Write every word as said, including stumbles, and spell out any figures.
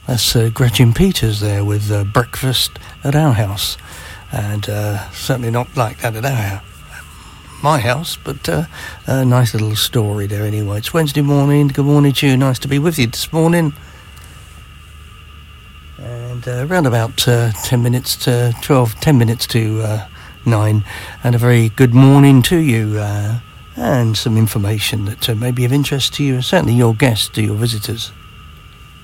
That's uh, Gretchen Peters there with uh, Breakfast at Our House. And uh, certainly not like that at our house, my house, but uh, a nice little story there anyway. It's Wednesday morning. Good morning to you. Nice to be with you this morning. And uh, around about uh, ten minutes to twelve, ten minutes to uh, nine. And a very good morning to you. Uh, and some information that uh, may be of interest to you, certainly your guests, to your visitors.